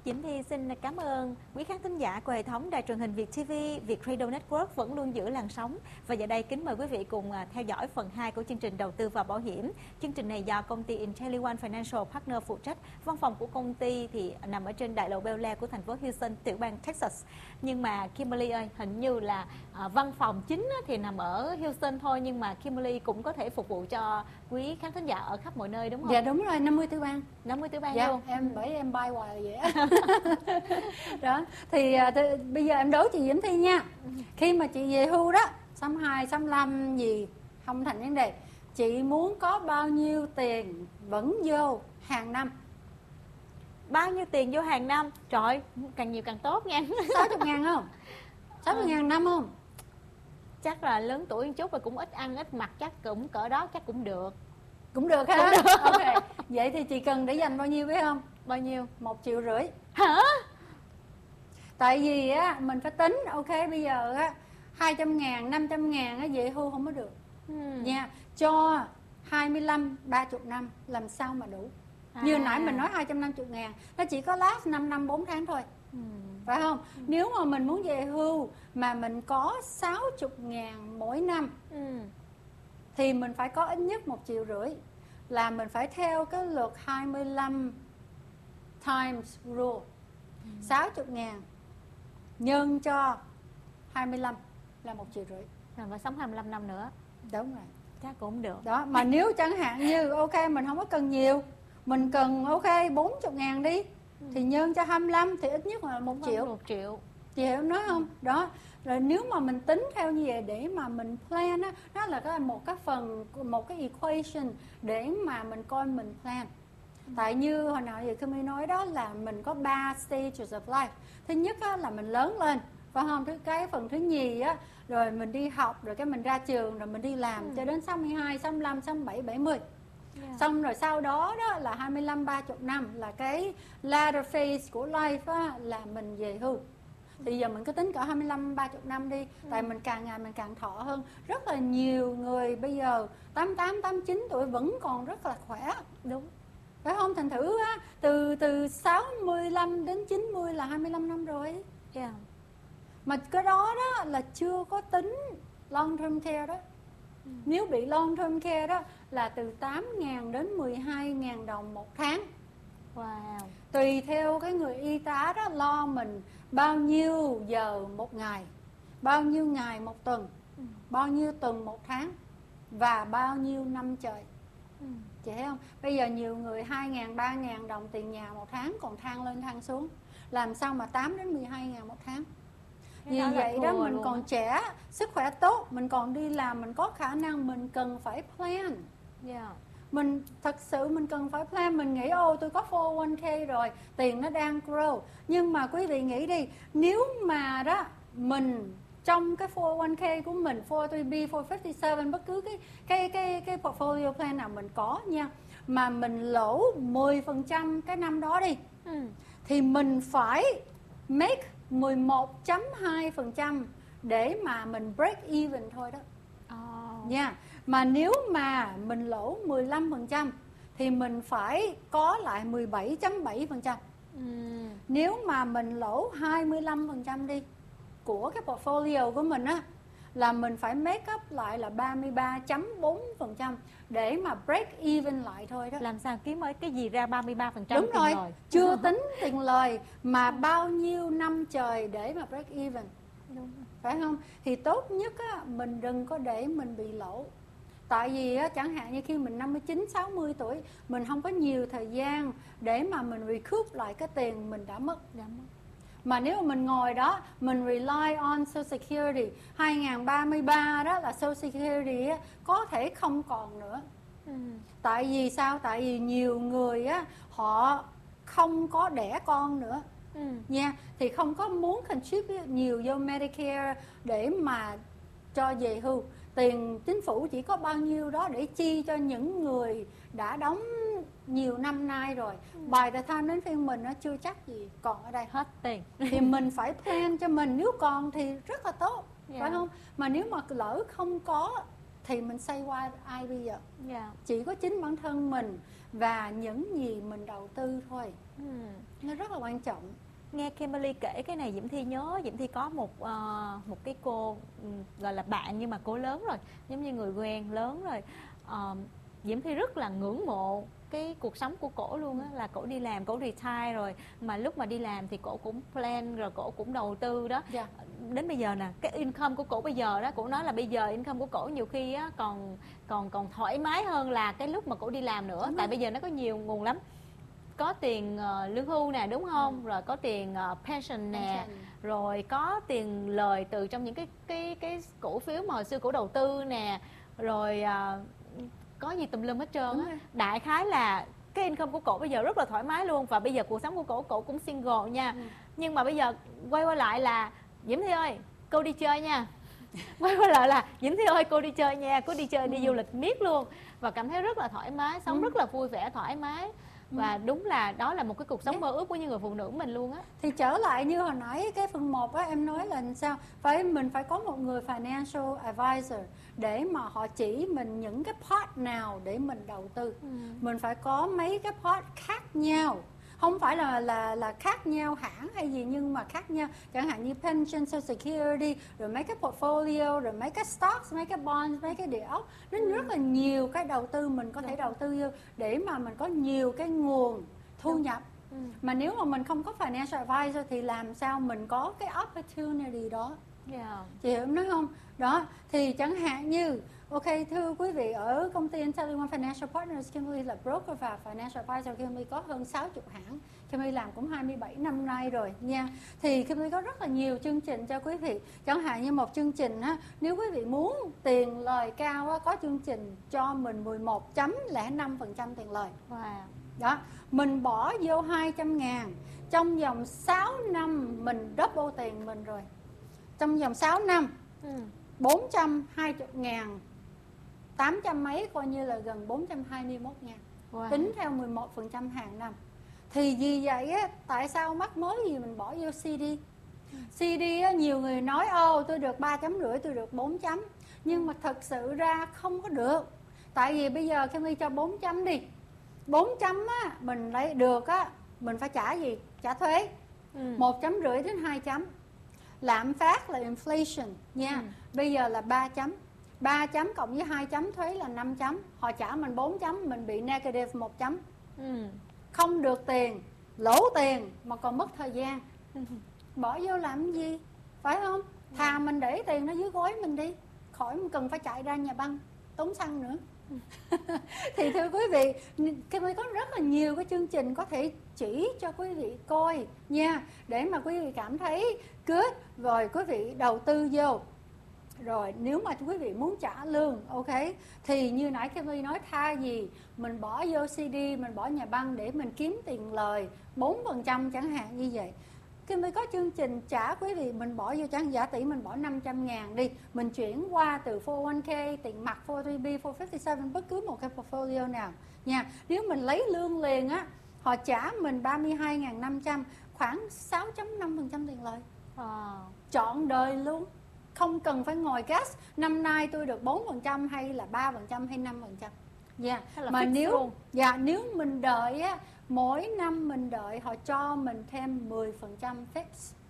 Diễm Thi xin cảm ơn quý khán thính giả của hệ thống đài truyền hình Việt TV, Việt Radio Network vẫn luôn giữ làn sóng. Và giờ đây kính mời quý vị cùng theo dõi phần 2 của chương trình đầu tư và bảo hiểm. Chương trình này do công ty IntelliOne Financial Partner phụ trách. Văn phòng của công ty thì nằm ở trên đại lộ Bel Air của thành phố Houston, tiểu bang Texas. Nhưng mà Kimberly ơi, hình như là văn phòng chính thì nằm ở Houston thôi, nhưng mà Kimberly cũng có thể phục vụ cho quý khán thính giả ở khắp mọi nơi đúng không? Dạ đúng rồi, 50 tiểu bang. 50 tiểu bang Dạ, luôn. bởi em bay hoài vậy á. Đó, thì bây giờ em đố chị Diễm Thi nha. Khi mà chị về hưu đó, 62, 65 gì không thành vấn đề. Chị muốn có bao nhiêu tiền vẫn vô hàng năm? Bao nhiêu tiền vô hàng năm? Trời, càng nhiều càng tốt nha. 60.000 không? 60.000 năm không? Chắc là lớn tuổi một chút và cũng ít ăn ít mặc, chắc cũng cỡ đó chắc cũng được. Cũng được ha. Ok. Vậy thì chị cần để dành bao nhiêu biết không? Bao nhiêu? 1,5 triệu. Hả? Tại vì á mình phải tính, ok bây giờ á 200.000, 500.000 á về hưu không có được. Nha, cho 25, 30 năm làm sao mà đủ. Như nãy mình nói 250.000, nó chỉ có last 5 năm 4 tháng thôi. Phải không? Nếu mà mình muốn về hưu mà mình có 60.000 mỗi năm thì mình phải có ít nhất 1,5 triệu. Là mình phải theo cái luật 25 times rule. 60.000 nhân cho 25 là 1,5 triệu. Rồi và sống 25 năm nữa. Đúng rồi. Chắc cũng được. Đó, mà nếu chẳng hạn như ok mình không có cần nhiều, mình cần ok 40.000 đi, thì nhân cho 25 thì ít nhất là 1 triệu. 1 triệu. Chị hiểu nói không? Đó. Rồi nếu mà mình tính theo như vậy để mà mình plan á, đó là một cái equation để mà mình coi mình plan. Tại như hồi nào giờ Khmer nói đó là mình có 3 stages of life. Thứ nhất á, là mình lớn lên, phải không? Phần thứ nhì á, rồi mình đi học, rồi cái mình ra trường, rồi mình đi làm cho đến 62, 65, 67, 70. Xong rồi sau đó đó là 25, 30 năm là cái latter phase của life á, là mình về hưu. Thì giờ mình cứ tính cỡ 25, 30 năm đi. Tại mình càng ngày mình càng thọ hơn. Rất là nhiều người bây giờ 88, 89 tuổi vẫn còn rất là khỏe. Đúng. Phải không? Thành thử á, từ 65 đến 90 là 25 năm rồi. Yeah. Mà cái đó đó là chưa có tính long term care đó. Nếu bị long term care đó là từ 8.000 đến 12.000 đồng một tháng. Wow. Tùy theo cái người y tá đó lo mình bao nhiêu giờ một ngày, bao nhiêu ngày một tuần, bao nhiêu tuần một tháng và bao nhiêu năm trời. Chị thấy không? Bây giờ nhiều người 2.000, 3.000 đồng tiền nhà một tháng còn thang lên thang xuống. Làm sao mà 8 đến 12.000 một tháng? Như vậy đó mình còn trẻ, sức khỏe tốt, mình còn đi làm, mình có khả năng, mình cần phải plan. Mình thật sự mình cần phải plan. Mình nghĩ tôi có 401k rồi, tiền nó đang grow. Nhưng mà quý vị nghĩ đi, nếu mà đó mình trong cái 401k của mình, 403b, 457, bất cứ cái portfolio plan nào mình có nha, mà mình lỗ 10% cái năm đó đi, thì mình phải make 11.2% để mà mình break even thôi đó. Nha. Mà nếu mà mình lỗ 15% thì mình phải có lại 17.7%. Nếu mà mình lỗ 25% đi của cái portfolio của mình á, là mình phải make up lại là 33.4% để mà break even lại thôi đó. Làm sao kiếm cái gì ra 33%? Đúng rồi. Chưa tính tiền lời mà bao nhiêu năm trời để mà break even. Đúng. Phải không? Thì tốt nhất á, mình đừng có để mình bị lỗ. Tại vì á, chẳng hạn như khi mình 59, 60 tuổi, mình không có nhiều thời gian để mà mình recoup lại cái tiền mình đã mất. Mà nếu mà mình ngồi đó, mình rely on Social Security, 2033 đó là Social Security á, có thể không còn nữa. Tại vì sao? Tại vì nhiều người á, họ không có đẻ con nữa. Nha, thì không có muốn contribute nhiều vô Medicare để mà cho về hưu. Tiền chính phủ chỉ có bao nhiêu đó để chi cho những người đã đóng nhiều năm nay rồi. By the time đến phiên mình nó chưa chắc gì còn ở đây hết tiền. Thì mình phải plan cho mình, nếu còn thì rất là tốt, phải không? Mà nếu mà lỡ không có thì mình say qua ai bây giờ? Dạ. Chỉ có chính bản thân mình và những gì mình đầu tư thôi. Nó rất là quan trọng. Nghe Kimberly kể cái này Diễm Thi nhớ Diễm Thi có một cái cô gọi là bạn, nhưng mà cô lớn rồi, giống như người quen lớn rồi. Diễm Thi rất là ngưỡng mộ cái cuộc sống của cổ luôn á, là cổ đi làm, cổ retire rồi, mà lúc mà đi làm thì cổ cũng plan rồi, cổ cũng đầu tư đó. Dạ. Đến bây giờ nè, cái income của cổ bây giờ đó, cổ nói là bây giờ income của cổ nhiều khi á còn thoải mái hơn là cái lúc mà cổ đi làm nữa. Tại bây giờ nó có nhiều nguồn lắm, có tiền lương hưu nè, đúng không? Rồi có tiền pension nè, rồi có tiền lời từ trong những cái cổ phiếu mà hồi xưa cổ đầu tư nè, rồi có gì tùm lum hết trơn á. Đại khái là cái income của cổ bây giờ rất là thoải mái luôn, và bây giờ cuộc sống của cổ cũng single nha. Nhưng mà bây giờ quay lại là Diễm Thi ơi, cô đi chơi nha. Quay lại là Diễm Thi ơi, cô đi chơi nha, cô đi chơi, đi du lịch miết luôn, và cảm thấy rất là thoải mái, sống rất là vui vẻ, thoải mái. Và đúng là đó là một cái cuộc sống mơ ước của những người phụ nữ mình luôn á. Thì trở lại như hồi nãy cái phần 1 á, em nói là sao? Mình phải có một người financial advisor để mà họ chỉ mình những cái part nào để mình đầu tư. Mình phải có mấy cái part khác nhau. Không phải là khác nhau hãng hay gì, nhưng mà khác nhau. Chẳng hạn như pension, social security, rồi mấy cái portfolio, rồi mấy cái stocks, mấy cái bonds, mấy cái địa ốc. Nó rất là nhiều cái đầu tư mình có thể đầu tư vô để mà mình có nhiều cái nguồn thu nhập. Mà nếu mà mình không có financial advisor thì làm sao mình có cái opportunity đó? Chị hiểu em nói không? Đó, thì chẳng hạn như ok, thưa quý vị, ở công ty IntelliOne Financial Partners, Kimberly là broker và financial advisor. Kimberly có hơn 60 hãng. Kimberly làm cũng 27 năm nay rồi nha. Thì Kimberly có rất là nhiều chương trình cho quý vị. Chẳng hạn như một chương trình á, nếu quý vị muốn tiền lời cao á, có chương trình cho mình 11.05% tiền lời. Đó, mình bỏ vô 200.000, trong vòng 6 năm mình double tiền mình rồi. Trong vòng 6 năm 420.000, 800 mấy, coi như là gần 421.000. Tính theo 11% hàng năm. Thì vì vậy á, tại sao mắc mới gì mình bỏ vô CD? CD á, nhiều người nói tôi được 3,5, tôi được 4 chấm. Nhưng mà thật sự ra không có được. Tại vì bây giờ Kimberly cho 4 chấm đi, 4 chấm á, mình lấy được á, mình phải trả gì? Trả thuế 1,5 đến 2 chấm. Lạm phát là inflation nha. Bây giờ là 3 chấm. 3 chấm cộng với 2 chấm thuế là 5 chấm. Họ trả mình 4 chấm, mình bị negative 1 chấm. Không được tiền, lỗ tiền mà còn mất thời gian. Bỏ vô làm gì? Phải không? Thà mình để tiền nó dưới gối mình đi, khỏi mình cần phải chạy ra nhà băng tốn xăng nữa. Thì thưa quý vị, Kimberly có rất là nhiều cái chương trình có thể chỉ cho quý vị coi nha, để mà quý vị cảm thấy good, rồi quý vị đầu tư vô. Rồi nếu mà quý vị muốn trả lương, ok, thì như nãy Kimberly nói, thay vì mình bỏ vô CD, mình bỏ nhà băng để mình kiếm tiền lời 4% chẳng hạn như vậy, Kimberly có chương trình trả quý vị, mình bỏ vô chẳng giả tỷ mình bỏ 500.000 đi, mình chuyển qua từ 401k, tiền mặt, 403b, 457, bất cứ một cái portfolio nào nha. Nếu mình lấy lương liền á, họ trả mình 32.500, khoảng 6.5% tiền lời. Trọn đời luôn, không cần phải ngồi gas năm nay tôi được 4% hay là 3% hay 5%. Mà nếu mình đợi á, mỗi năm mình đợi họ cho mình thêm 10% fix.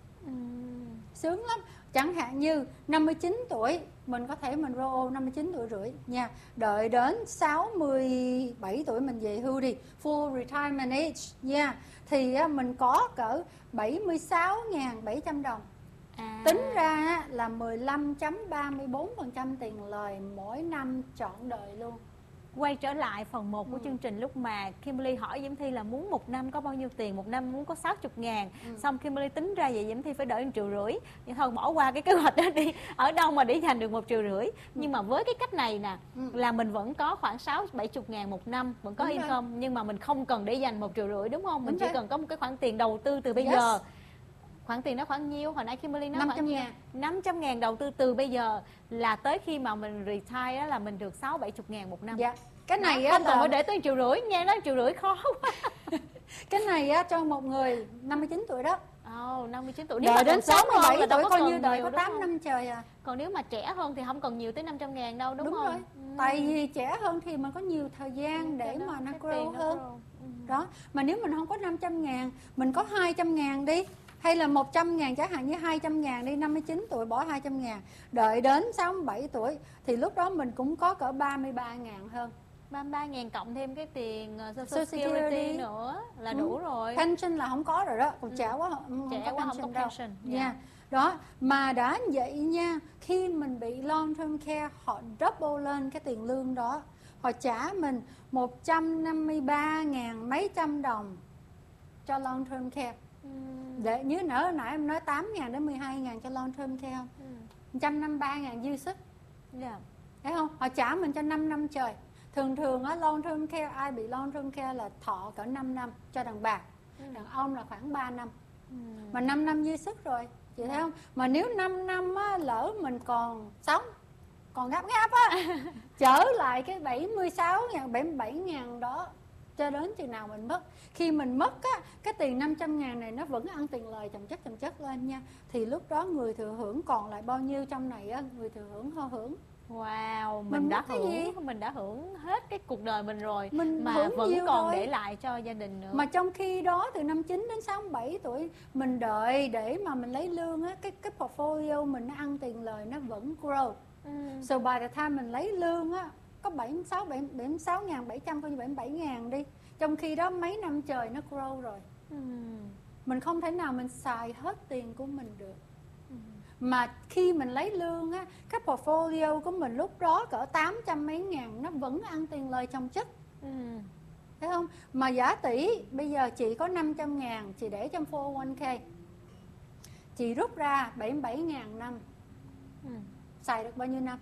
Sướng lắm. Chẳng hạn như 59 tuổi mình có thể mình roll 59 tuổi rưỡi nha. Đợi đến 67 tuổi mình về hưu đi, full retirement age nha. Thì mình có cỡ 76.700 đồng. Tính ra là 15.34% tiền lời mỗi năm trọn đời luôn. Quay trở lại phần 1 của chương trình, lúc mà Kimberly hỏi Diễm Thi là muốn một năm có bao nhiêu tiền, một năm muốn có 60.000. Xong Kimberly tính ra vậy Diễm Thi phải đợi 1,5 triệu. Nhưng thôi bỏ qua cái kế hoạch đó đi, ở đâu mà để dành được 1,5 triệu. Nhưng mà với cái cách này nè, là mình vẫn có khoảng 60-70 một năm, vẫn có income, nhưng mà mình không cần để dành 1,5 triệu, đúng không? Mình chỉ cần có một cái khoản tiền đầu tư từ bây giờ. Khoản tiền đó khoảng nhiêu? Hồi nãy Kimberly nói 500.000. 500.000 đầu tư từ bây giờ là tới khi mà mình retire là mình được 60-70 một năm. Cái này không cần phải để tới 1,5 triệu, nghe nói 1,5 triệu khó quá. Cái này cho một người 59 tuổi đó. Wow, 59 tuổi. Đợi đến 67 tuổi coi như đợi có 8 không? năm trời à. Còn nếu mà trẻ hơn thì không cần nhiều tới 500.000 đâu, đúng không? Rồi. Tại vì trẻ hơn thì mình có nhiều thời gian để mà nó grow hơn. Đó, mà nếu mình không có 500.000, mình có 200.000 đi, hay là 100.000, chẳng hạn như 200.000 đi, 59 tuổi bỏ 200.000, đợi đến 67 tuổi thì lúc đó mình cũng có cỡ 33.000 hơn. 33.000 cộng thêm cái tiền Social Social Security nữa là đủ rồi. Pension là không có rồi đó, còn trẻ quá không có pension đâu. Đó, mà đã vậy nha, khi mình bị long term care, họ double lên cái tiền lương đó. Họ trả mình 153.000 mấy trăm đồng cho long term care. Để nhớ nãy em nói 8.000 đến 12.000 cho long term care không? 153.000 dư sức. Thấy không? Họ trả mình cho 5 năm trời. Thường á, long term care, ai bị long term care là thọ cỡ 5 năm cho đàn bà. Đàn ông là khoảng 3 năm. Mà 5 năm dư sức rồi, chị thấy không? Mà nếu 5 năm á, lỡ mình còn sống, còn ngáp á, trở lại cái 76.000, 77.000 đó cho đến chừng nào mình mất. Khi mình mất á, cái tiền 500.000 này nó vẫn ăn tiền lời chồng chất lên nha. Thì lúc đó người thừa hưởng còn lại bao nhiêu trong này á, người thừa hưởng hưởng. Wow, mình đã hưởng hết cái cuộc đời mình rồi, mình mà vẫn còn rồi. để lại cho gia đình nữa. Mà trong khi đó từ năm 9 đến 67 tuổi mình đợi để mà mình lấy lương á, cái portfolio mình nó ăn tiền lời nó vẫn grow. So by the time mình lấy lương á, có 76.700 coi như 77.000 đi. Trong khi đó mấy năm trời nó grow rồi. Mình không thể nào mình xài hết tiền của mình được. Mà khi mình lấy lương á, cái portfolio của mình lúc đó cỡ 800 mấy ngàn nó vẫn ăn tiền lời chồng chất. Thấy không? Mà giả tỷ bây giờ chị có 500.000 chị để trong 401k, chị rút ra 77.000 năm, xài được bao nhiêu năm?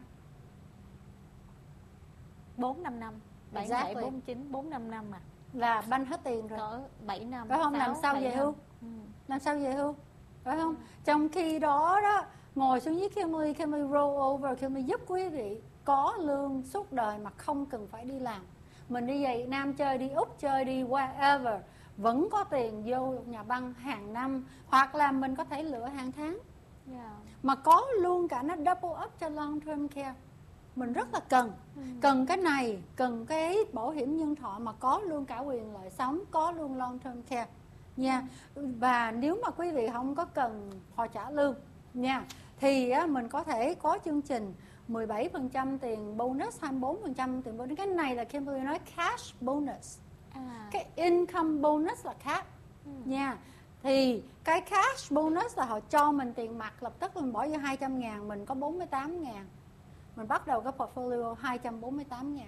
4-5 năm. 77, 49, 4-5 năm mà. Là banh hết tiền rồi. Cỡ 7 năm. Phải không? 6, làm sao về hưu? Làm sao về hưu? Phải không? Trong khi đó đó, ngồi xuống với Kimberly roll over, Kimberly giúp quý vị có lương suốt đời mà không cần phải đi làm. Mình đi về Việt Nam chơi, đi Úc chơi, đi wherever, vẫn có tiền vô nhà băng hàng năm, hoặc là mình có thể lựa hàng tháng. Mà có luôn cả nó double up cho long term care. Mình rất là cần cái này, cần cái bảo hiểm nhân thọ mà có luôn cả quyền lợi sống, có luôn long term care nha. Và nếu mà quý vị không có cần họ trả lương nha, thì á, mình có thể có chương trình 17% tiền bonus, 24% tiền bonus. Cái này là Kimberly nói cash bonus. Cái income bonus là cash nha. Thì cái cash bonus là họ cho mình tiền mặt, lập tức mình bỏ vô 200.000, mình có 48.000. Mình bắt đầu cái portfolio 248.000.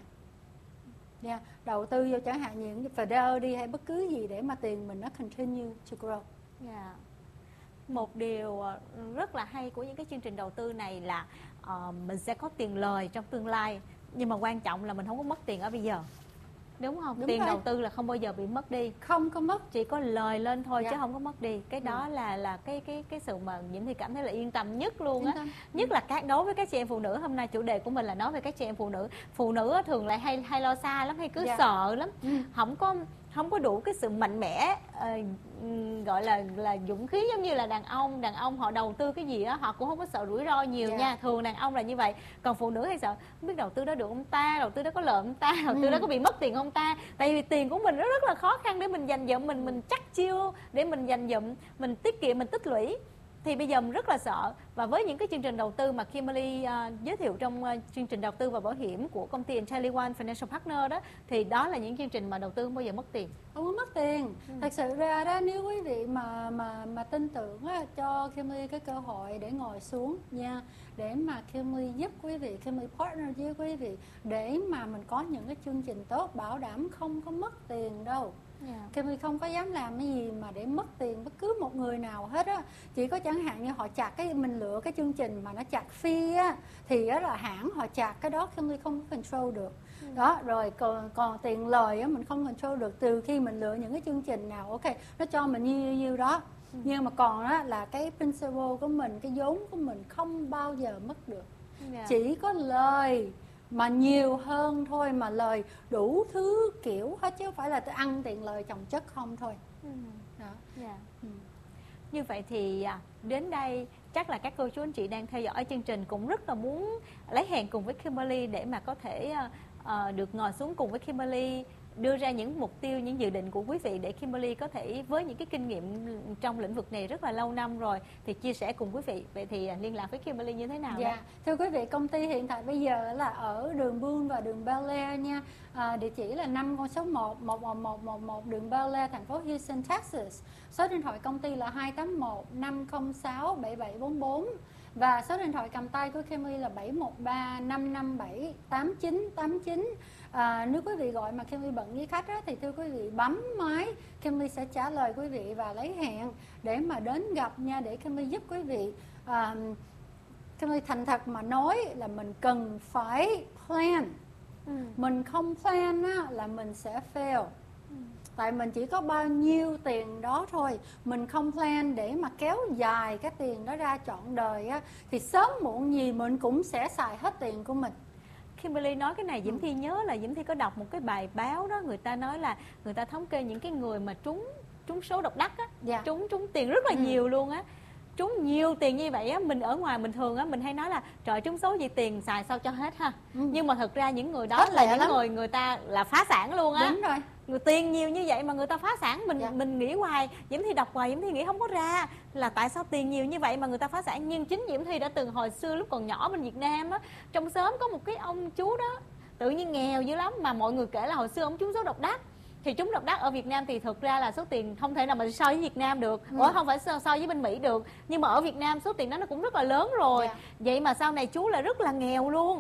Đầu tư vô chẳng hạn những Federal đi hay bất cứ gì để mà tiền mình nó continue to grow. Một điều rất là hay của những cái chương trình đầu tư này là mình sẽ có tiền lời trong tương lai, nhưng mà quan trọng là mình không có mất tiền ở bây giờ. Đúng không? Tiền đầu tư là không bao giờ bị mất đi. Không có mất, chỉ có lời lên thôi chứ không có mất đi. Cái đó là cái sự mà Diễm Thi cảm thấy là yên tâm nhất luôn á. Nhất là đối với các chị em phụ nữ. Hôm nay chủ đề của mình là nói về các chị em phụ nữ. Phụ nữ thường lại hay lo xa lắm, hay cứ sợ lắm. Không có đủ cái sự mạnh mẽ, gọi là dũng khí giống như là đàn ông họ đầu tư cái gì đó họ cũng không có sợ rủi ro nhiều nha. Thường đàn ông là như vậy, còn phụ nữ hay sợ không biết đầu tư đó được không ta, đầu tư đó có lợi không ta, đầu tư đó có bị mất tiền không ta. Tại vì tiền của mình rất là khó khăn để mình dành dụm, mình chắc chiêu để mình dành dụm, mình tiết kiệm, mình tích lũy. Thì bây giờ mình rất là sợ. Và với những cái chương trình đầu tư mà Kimberly giới thiệu trong chương trình đầu tư và bảo hiểm của công ty Intellione Financial Partner đó, thì đó là những chương trình mà đầu tư không bao giờ mất tiền. Không có mất tiền. Thật sự ra đó, nếu quý vị mà tin tưởng á, cho Kimberly cái cơ hội để ngồi xuống nha, để mà Kimberly giúp quý vị, Kimberly partner với quý vị để mà mình có những cái chương trình tốt, bảo đảm không có mất tiền đâu. Kimberly không có dám làm cái gì mà để mất tiền bất cứ một người nào hết á. Chỉ có chẳng hạn như họ chặt cái, mình lựa cái chương trình mà nó chặt fee á, thì đó là hãng họ chặt cái đó, Kimberly không có control được. Đó, rồi còn tiền lời á mình không control được, từ khi mình lựa những cái chương trình nào ok nó cho mình nhiêu đó. Nhưng mà còn đó là cái principal của mình, cái vốn của mình không bao giờ mất được. Chỉ có lời mà nhiều hơn thôi, mà lời đủ thứ kiểu hết, chứ không phải là tôi ăn tiền lời chồng chất không thôi. Như vậy thì đến đây chắc là các cô chú anh chị đang theo dõi chương trình cũng rất là muốn lấy hẹn cùng với Kimberly để mà có thể được ngồi xuống cùng với Kimberly, đưa ra những mục tiêu, những dự định của quý vị để Kimberly có thể với những cái kinh nghiệm trong lĩnh vực này rất là lâu năm rồi thì chia sẻ cùng quý vị. Vậy thì liên lạc với Kimberly như thế nào? Dạ, thưa quý vị, công ty hiện tại bây giờ là ở đường Boone và đường Bel Air nha. Địa chỉ là 5 con số 11111 đường Bel Air, thành phố Houston, Texas. Số điện thoại công ty là 281 506 7744. Và số điện thoại cầm tay của Kimberly là 713 557 8989. Nếu quý vị gọi mà Kimberly bận với khách á, thì thưa quý vị bấm máy, Kimberly sẽ trả lời quý vị và lấy hẹn để mà đến gặp nha, để Kimberly giúp quý vị. Kimberly thành thật mà nói là mình cần phải plan. Mình không plan á, là mình sẽ fail. Tại mình chỉ có bao nhiêu tiền đó thôi. Mình không plan để mà kéo dài cái tiền đó ra trọn đời á, thì sớm muộn gì mình cũng sẽ xài hết tiền của mình. Kimberly nói cái này Diễm Thi nhớ là Diễm Thi có đọc một cái bài báo đó, người ta nói là người ta thống kê những cái người mà trúng số độc đắc á, Dạ. trúng tiền rất là nhiều luôn á. Trúng nhiều tiền như vậy á, mình ở ngoài mình thường á mình hay nói là trời trúng số gì tiền xài sao cho hết ha. Nhưng mà thật ra những người đó là những người ta là phá sản luôn á. Đúng rồi. Người tiền nhiều như vậy mà người ta phá sản, mình nghĩ hoài, Diễm Thi đọc hoài Diễm Thi nghĩ không có ra là tại sao tiền nhiều như vậy mà người ta phá sản. Nhưng chính Diễm Thi đã từng hồi xưa lúc còn nhỏ bên Việt Nam á, trong xóm có một cái ông chú đó tự nhiên nghèo dữ lắm, mà mọi người kể là hồi xưa ông trúng số độc đắc. Thì trúng độc đắc ở Việt Nam thì thực ra là số tiền không thể nào mà so với Việt Nam được, không phải so với bên Mỹ được, nhưng mà ở Việt Nam số tiền đó nó cũng rất là lớn rồi. Vậy mà sau này chú là rất là nghèo luôn.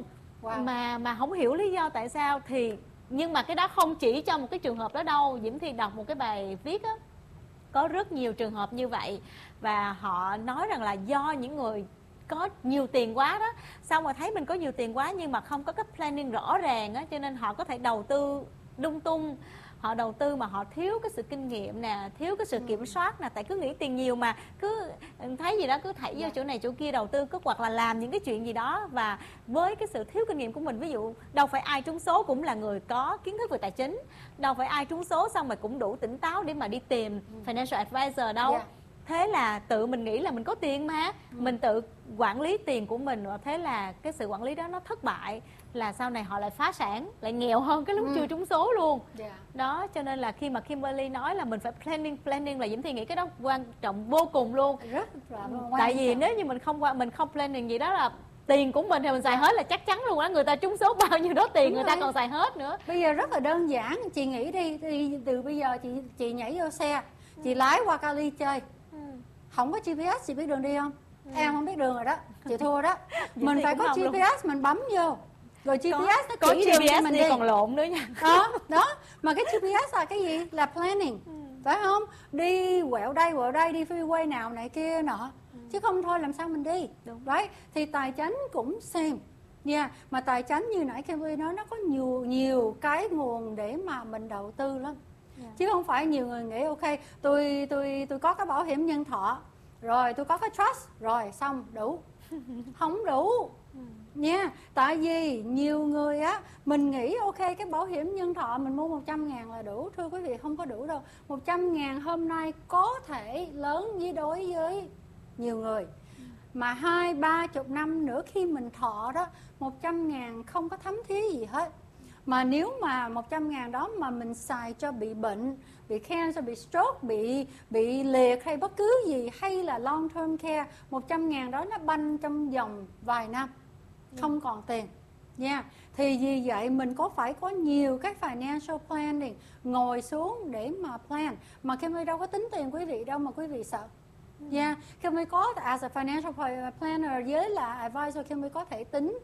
Mà không hiểu lý do tại sao. Thì nhưng mà cái đó không chỉ cho một cái trường hợp đó đâu. Diễm Thi đọc một cái bài viết á, có rất nhiều trường hợp như vậy, và họ nói rằng là do những người có nhiều tiền quá đó, xong rồi thấy mình có nhiều tiền quá nhưng mà không có cách planning rõ ràng á, cho nên họ có thể đầu tư lung tung. Họ đầu tư mà họ thiếu cái sự kinh nghiệm nè, thiếu cái sự kiểm soát nè, tại cứ nghĩ tiền nhiều mà cứ thấy gì đó cứ thảy vô chỗ này chỗ kia đầu tư, cứ hoặc là làm những cái chuyện gì đó. Và với cái sự thiếu kinh nghiệm của mình, ví dụ đâu phải ai trúng số cũng là người có kiến thức về tài chính, đâu phải ai trúng số xong rồi cũng đủ tỉnh táo để mà đi tìm financial advisor đâu. Thế là tự mình nghĩ là mình có tiền mà, mình tự quản lý tiền của mình, và thế là cái sự quản lý đó nó thất bại, là sau này họ lại phá sản, lại nghèo hơn cái lúc chưa trúng số luôn. Đó, cho nên là khi mà Kimberly nói là mình phải planning là Diễm Thi nghĩ cái đó quan trọng vô cùng luôn. Rất là quan Tại vì trọng. nếu như mình không planning gì đó là tiền của mình thì mình xài hết là chắc chắn luôn á. Người ta trúng số bao nhiêu đó tiền người ta còn xài hết nữa. Bây giờ rất là đơn giản, chị nghĩ đi từ bây giờ chị nhảy vô xe, chị lái qua Cali chơi, không có GPS chị biết đường đi không? Em không biết đường rồi đó, chị thua đó. Mình phải có GPS luôn. Mình bấm vô rồi GPS nó chỉ đường cho mình đi, còn lộn nữa nha. Đó mà cái GPS là cái gì? Là planning, phải không? Đi quẹo đây đi freeway nào này kia nọ, chứ không thôi làm sao mình đi. Đấy, thì tài chính cũng same nha. Mà tài chính như nãy Kimberly nói, nó có nhiều cái nguồn để mà mình đầu tư lắm. Chứ không phải nhiều người nghĩ ok tôi có cái bảo hiểm nhân thọ rồi, tôi có cái trust rồi xong đủ. Không đủ nha. Tại vì nhiều người á, mình nghĩ ok cái bảo hiểm nhân thọ mình mua 100.000 là đủ. Thưa quý vị, không có đủ đâu. 100.000 hôm nay có thể lớn với đối với nhiều người, mà 20-30 năm nữa khi mình thọ đó, 100.000 không có thấm thía gì hết. Mà nếu mà 100.000 đó mà mình xài cho bị bệnh, bị cancer, bị stroke, bị liệt hay bất cứ gì, hay là long term care, 100.000 đó nó banh trong vòng vài năm, không còn tiền nha. Thì vì vậy mình phải có nhiều cái financial planning, ngồi xuống để mà plan. Mà Kimberly đâu có tính tiền quý vị đâu mà quý vị sợ. Kimberly có as a financial planner với là advisor, Kimberly có thể tính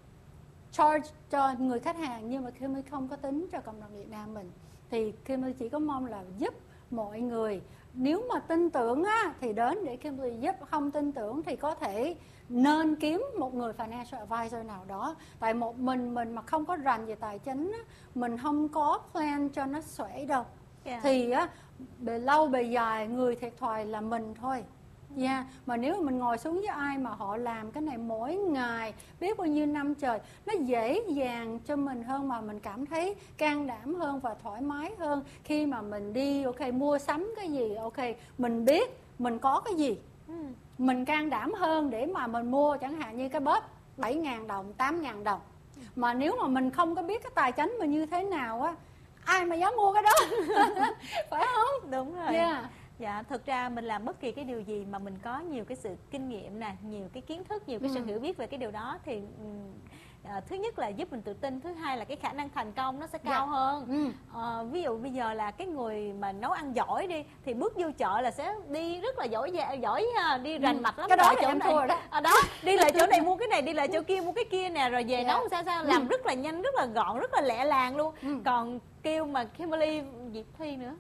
charge cho người khách hàng, nhưng mà Kimberly không có tính cho cộng đồng Việt Nam mình. Thì Kimberly chỉ có mong là giúp mọi người, nếu mà tin tưởng á, thì đến để Kimberly giúp, không tin tưởng thì có thể nên kiếm một người financial advisor nào đó. Tại một mình mà không có rành về tài chính á, mình không có plan cho nó xuể đâu. Thì á, bề lâu bề dài người thiệt thòi là mình thôi. Mà nếu mình ngồi xuống với ai mà họ làm cái này mỗi ngày biết bao nhiêu năm trời, nó dễ dàng cho mình hơn, mà mình cảm thấy can đảm hơn và thoải mái hơn khi mà mình đi ok mua sắm cái gì, ok mình biết mình có cái gì, mình can đảm hơn để mà mình mua chẳng hạn như cái bóp 7.000 đồng, 8.000 đồng. Mà nếu mà mình không có biết cái tài chính mình như thế nào á, ai mà dám mua cái đó. Phải không? Đúng rồi. Yeah. Dạ, thực ra mình làm bất kỳ cái điều gì mà mình có nhiều cái sự kinh nghiệm nè, nhiều cái kiến thức, nhiều cái sự hiểu biết về cái điều đó thì thứ nhất là giúp mình tự tin, thứ hai là cái khả năng thành công nó sẽ cao hơn. Ví dụ bây giờ là cái người mà nấu ăn giỏi đi thì bước vô chợ là sẽ đi rất là giỏi ha, đi rành mạch lắm. Cái đó chỗ em này thua đó. Đó, đi lại chỗ này mua cái này, đi lại chỗ kia mua cái kia nè, rồi về nấu sao làm rất là nhanh, rất là gọn, rất là lẹ làng luôn. Còn kêu mà Kimberly, Diệp Thi nữa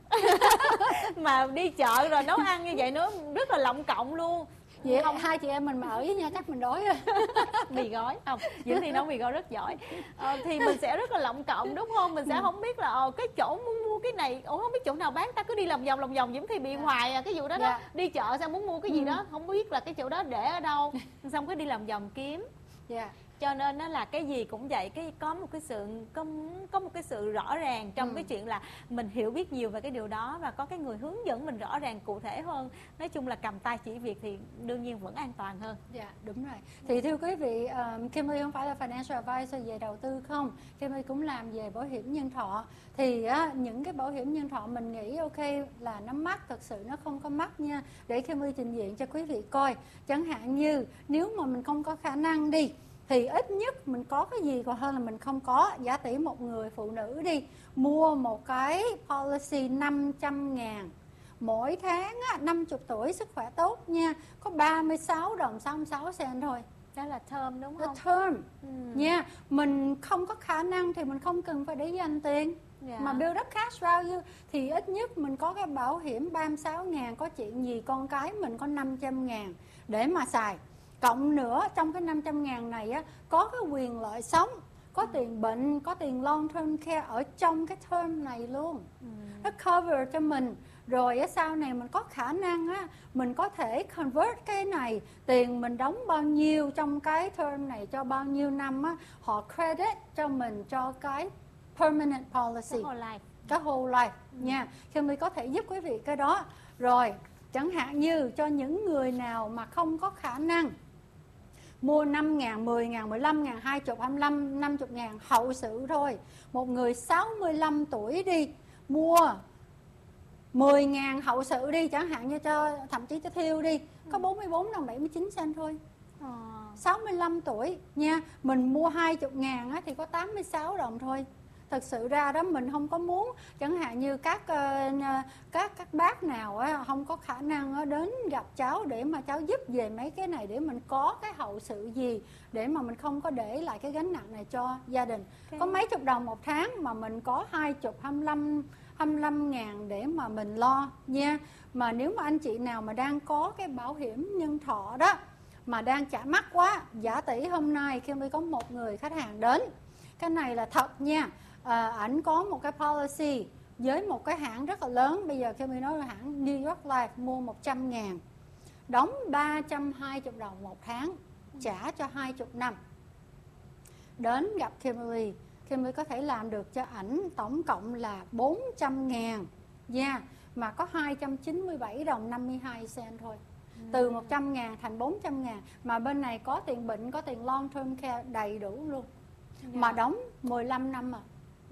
mà đi chợ rồi nấu ăn như vậy nó rất là lộng cộng luôn. Vậy không, hai chị em mình mà ở với nhau chắc mình đói rồi. Mì gói không, Diễm Thi nấu mì gói rất giỏi. Thì mình sẽ rất là lộng cộng đúng không, mình sẽ không biết là cái chỗ muốn mua cái này, không biết chỗ nào bán, ta cứ đi lòng vòng Diễm Thi bị hoài cái vụ đó đó. Đi chợ sao muốn mua cái gì đó không biết là cái chỗ đó để ở đâu, xong cứ đi lòng vòng kiếm. Cho nên nó là cái gì cũng vậy, có một cái sự rõ ràng trong cái chuyện là mình hiểu biết nhiều về cái điều đó và có cái người hướng dẫn mình rõ ràng cụ thể hơn. Nói chung là cầm tay chỉ việc thì đương nhiên vẫn an toàn hơn. Dạ đúng rồi. Thì thưa quý vị, Kimberly không phải là financial advisor về đầu tư không, Kimberly cũng làm về bảo hiểm nhân thọ. Thì những cái bảo hiểm nhân thọ mình nghĩ ok là nó mắc, thực sự nó không có mắc nha. Để Kimberly trình diện cho quý vị coi. Chẳng hạn như nếu mà mình không có khả năng đi thì ít nhất mình có cái gì còn hơn là mình không có. Giả tỷ một người phụ nữ đi mua một cái policy 500.000 mỗi tháng 50 tuổi sức khỏe tốt nha, có 36 đồng 66 cent thôi. Đó là term đúng không? Term nha. Mình không có khả năng thì mình không cần phải để dành tiền. Mà build up cash value thì ít nhất mình có cái bảo hiểm 36.000, có chuyện gì con cái mình có 500.000 để mà xài. Cộng nữa trong cái 500.000 này có cái quyền lợi sống, có tiền bệnh, có tiền long term care ở trong cái term này luôn. Nó cover cho mình. Rồi sau này mình có khả năng mình có thể convert cái này, tiền mình đóng bao nhiêu trong cái term này cho bao nhiêu năm họ credit cho mình cho cái permanent policy, cái whole life nha. Thì mình có thể giúp quý vị cái đó. Rồi chẳng hạn như cho những người nào mà không có khả năng mua 5.000, 10.000, 15.000, 20, 25, 50.000 hậu sự thôi. Một người 65 tuổi đi mua 10.000 hậu sự đi, chẳng hạn như cho thậm chí cho Thiêu đi, có 44 đồng 79 cent thôi. 65 tuổi nha, mình mua 20.000 thì có 86 đồng thôi. Thật sự ra đó mình không có muốn chẳng hạn như các bác nào không có khả năng đến gặp cháu để mà cháu giúp về mấy cái này để mình có cái hậu sự gì để mà mình không có để lại cái gánh nặng này cho gia đình. Có mấy chục đồng một tháng mà mình có 20, 25 ngàn để mà mình lo nha. Mà nếu mà anh chị nào mà đang có cái bảo hiểm nhân thọ đó mà đang trả mắc quá, giả tỷ hôm nay khi mới có một người khách hàng đến, cái này là thật nha, ảnh có một cái policy với một cái hãng rất là lớn. Bây giờ khi mình nói là hãng New York Life, mua 100.000, đóng 320 đồng một tháng, trả cho 20 năm. Đến gặp Kimberly có thể làm được cho ảnh tổng cộng là 400.000 nha, mà có 297 đồng 52 cent thôi. Từ 100.000 thành 400.000, mà bên này có tiền bệnh, có tiền long term care đầy đủ luôn. Mà đóng 15 năm à.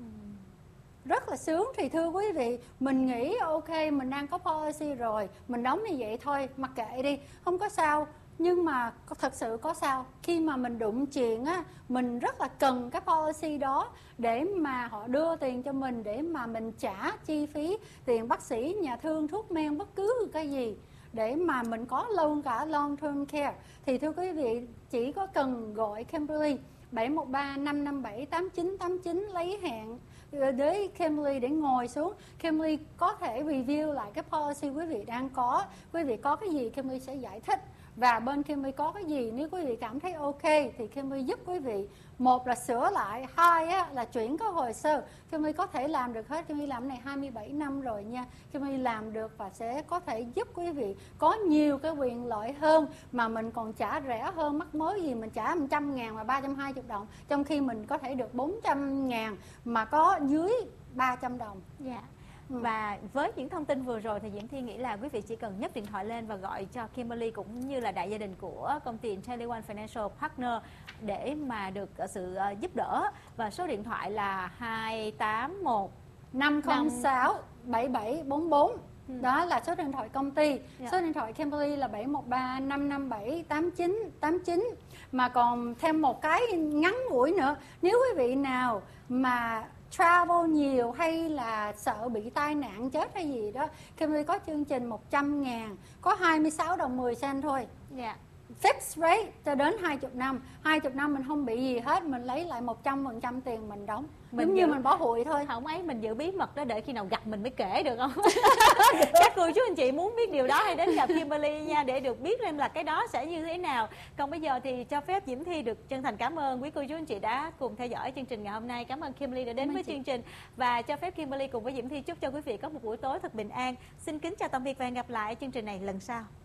Rất là sướng. Thì thưa quý vị, mình nghĩ ok mình đang có policy rồi, mình đóng như vậy thôi, mặc kệ đi, không có sao. Nhưng mà thật sự có sao. Khi mà mình đụng chuyện mình rất là cần cái policy đó để mà họ đưa tiền cho mình để mà mình trả chi phí tiền bác sĩ, nhà thương, thuốc men, bất cứ cái gì để mà mình có luôn cả long term care. Thì thưa quý vị, chỉ có cần gọi Kimberly 713 557 8989 lấy hẹn với Kimberly để ngồi xuống. Kimberly có thể review lại cái policy quý vị đang có. Quý vị có cái gì Kimberly sẽ giải thích. Và bên Kimberly có cái gì nếu quý vị cảm thấy ok thì Kimberly giúp quý vị. Một là sửa lại, hai là chuyển cái hồ sơ. Kimberly có thể làm được hết. Kimberly làm này 27 năm rồi nha. Kimberly làm được và sẽ có thể giúp quý vị có nhiều cái quyền lợi hơn mà mình còn trả rẻ hơn. Mắc mới gì mình trả 100.000 mà 320 đồng, trong khi mình có thể được 400.000 mà có dưới 300 đồng. Dạ. Và với những thông tin vừa rồi thì Diễm Thi nghĩ là quý vị chỉ cần nhấc điện thoại lên và gọi cho Kimberly cũng như là đại gia đình của công ty IntelliOne Financial Partner để mà được sự giúp đỡ. Và số điện thoại là 281 506 7744. Đó là số điện thoại công ty. Số điện thoại Kimberly là 713 557 8989. Mà còn thêm một cái ngắn ngủi nữa, nếu quý vị nào mà travel nhiều hay là sợ bị tai nạn chết hay gì đó, Kimberly có chương trình 100.000, có 26 đồng 10 cent thôi. Fixed rate cho đến 20 năm. 20 năm mình không bị gì hết, mình lấy lại 100% tiền mình đóng. Giống như mình bỏ hụi thôi. Không ấy, mình giữ bí mật đó để khi nào gặp mình mới kể được không? Các cô chú anh chị muốn biết điều đó hãy đến gặp Kimberly nha, để được biết thêm là cái đó sẽ như thế nào. Còn bây giờ thì cho phép Diễm Thi được chân thành cảm ơn quý cô chú anh chị đã cùng theo dõi chương trình ngày hôm nay. Cảm ơn Kimberly đã đến với chương trình. Và cho phép Kimberly cùng với Diễm Thi chúc cho quý vị có một buổi tối thật bình an. Xin kính chào tạm biệt và hẹn gặp lại chương trình này lần sau.